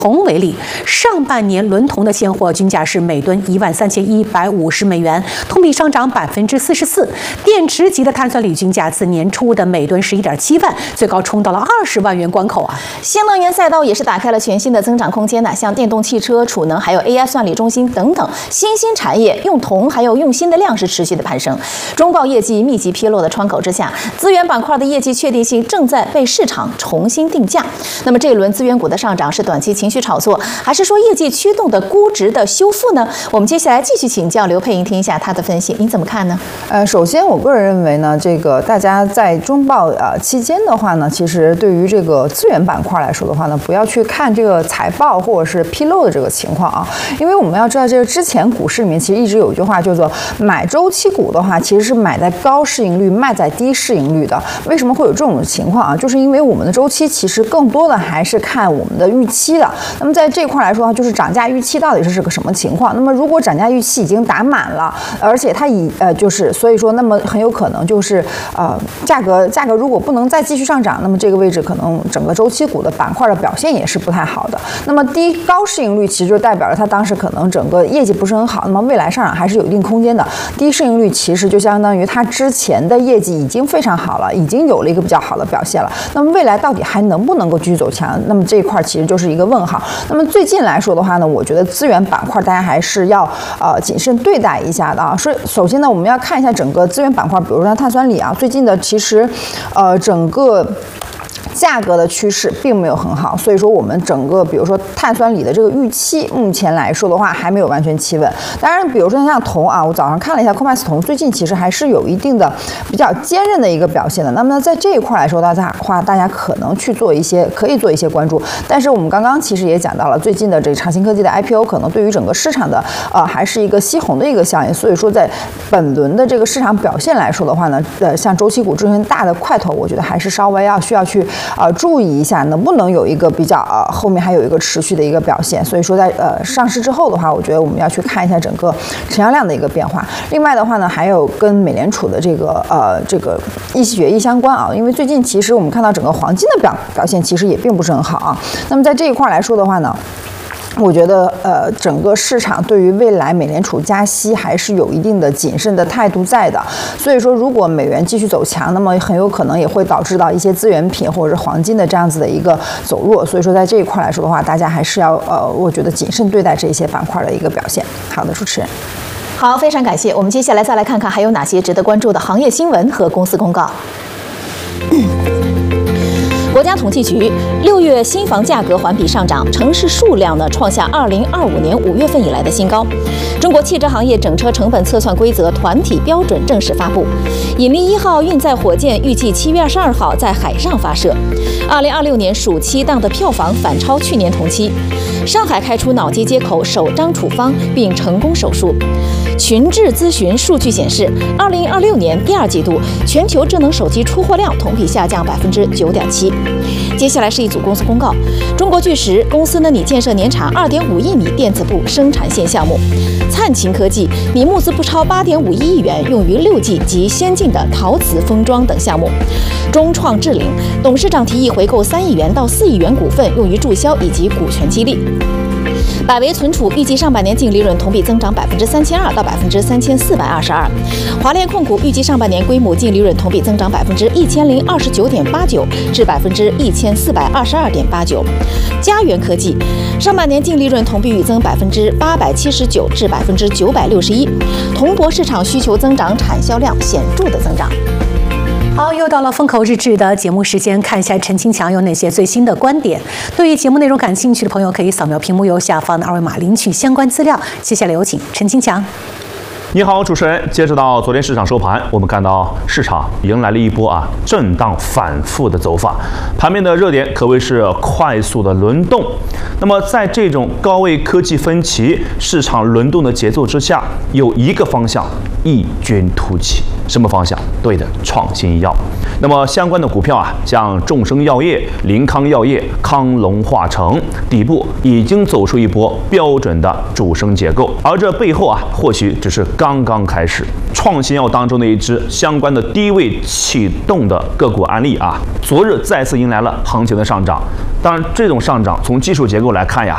铜为例，上半年伦铜的现货均价是每吨$13,150，同比上涨44%。电池级的碳酸锂均价自年初的每吨11.7万，最高冲到了20万元关口啊！ 新能源赛道也是打开了全新的增长空间的，像电动汽车、储能，还有 AI 算力中心等等新兴产业，用铜还有用锌的量是持续的攀升。中报业绩密集披露的窗口之下，资源板块的业绩确定性正在被市场重新定价。那么这一轮资源股的上涨是短期情绪炒作，还是说业绩驱动的估值的修复呢？我们接下来继续请教刘佩莹听一下她的分析，您怎么看呢？ 首先我个人认为呢，这个大家在中报期间的话呢，其实对于这个资源板块来说的话呢，不要去看这个财报或者是披露的这个情况啊，因为我们要知道这个之前股市里面其实一直有一句话叫做买周期股的话，其实是买在高市盈率卖在低市盈率的。为什么会有这种情况啊？就是因为我们的周期其实更多的还是看我们的预期的。那么在这块来说，就是涨价预期到底是个什么情况？那么如果涨价预期已经打满了，而且它就是所以说，那么很有可能就是价格如果不能再继续上涨，那么这个位置可能整个周期股的板块的表现也是不太好的。那么高市盈率其实就代表着它当时可能整个业绩不是很好，那么未来上涨还是有一定空间的。低市盈率其实就相当于它之前的业绩已经非常好了，已经有了一个比较好的表现了。那么未来到底还能不能够继续走强？那么这一块其实就是一个问号。那么最近来说的话呢，我觉得资源板块大家还是要谨慎对待一下的啊。首先呢，我们要看一下整个资源板块，比如说碳酸锂啊，最近的其实整个价格的趋势并没有很好，所以说我们整个比如说碳酸锂的这个预期，目前来说的话还没有完全企稳。当然，比如说像铜啊，我早上看了一下 COMEX 铜，最近其实还是有一定的比较坚韧的一个表现的。那么在这一块来说大家可能可以做一些关注。但是我们刚刚其实也讲到了，最近的这个长鑫科技的 IPO 可能对于整个市场的还是一个吸红的一个效应。所以说在本轮的这个市场表现来说的话呢，像周期股这些大的块头，我觉得还是稍微需要去注意一下能不能有一个比较后面还有一个持续的一个表现。所以说在上市之后的话，我觉得我们要去看一下整个成交量的一个变化。另外的话呢，还有跟美联储的这个议息决议相关啊，因为最近其实我们看到整个黄金的表现其实也并不是很好啊。那么在这一块来说的话呢，我觉得整个市场对于未来美联储加息还是有一定的谨慎的态度在的。所以说如果美元继续走强，那么很有可能也会导致到一些资源品或者是黄金的这样子的一个走弱。所以说在这一块来说的话，大家还是要我觉得谨慎对待这些板块的一个表现。好的，主持人。 好，非常感谢。我们接下来再来看看还有哪些值得关注的行业新闻和公司公告。国家统计局6月新房价格环比上涨，城市数量呢创下2025年5月份以来的新高。中国汽车行业整车成本测算规则团体标准正式发布。引力1号运载火箭预计7月22号在海上发射。2026年暑期档的票房反超去年同期。上海开出脑机接口首张处方并成功手术。群智咨询数据显示，2026年第2季度全球智能手机出货量同比下降9.7%。接下来是一组公司公告。中国巨石公司呢拟建设年产2.5亿米电子布生产线项目。灿勤科技拟募资不超8.5亿元，用于6G及先进的陶瓷封装等项目。中创智灵董事长提议回购3亿元到4亿元股份，用于注销以及股权激励。百维存储预计上半年净利润同比增长32%到3422%。华联控股预计上半年规模净利润同比增长1029.89%至1422.89%。嘉元科技上半年净利润同比预增879%至961%。铜箔市场需求增长，产销量显著的增长。 好，又到了风口日志的节目时间，看一下陈清强有哪些最新的观点。对于节目内容感兴趣的朋友，可以扫描屏幕右下方的2维码领取相关资料。接下来有请陈清强。 你好，主持人。截止到昨天市场收盘，我们看到市场迎来了一波震荡反复的走法，盘面的热点可谓是快速的轮动。那么在这种高位科技分歧、市场轮动的节奏之下，有一个方向异军突起。什么方向？对的，创新医药。那么相关的股票像众生药业、林康药业、康龙化成，底部已经走出一波标准的主升结构，而这背后或许只是刚刚开始。创新药当中的一只相关的低位启动的个股案例昨日再次迎来了行情的上涨。当然，这种上涨从技术结构来看